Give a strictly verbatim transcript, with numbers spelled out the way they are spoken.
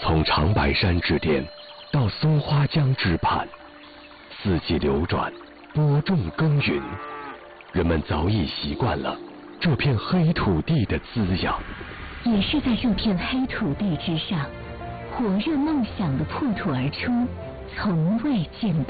从长白山之巅到松花江之畔，四季流转，播种耕耘，人们早已习惯了这片黑土地的滋养。 也是在这片黑土地之上，火热梦想的破土而出，从未间断。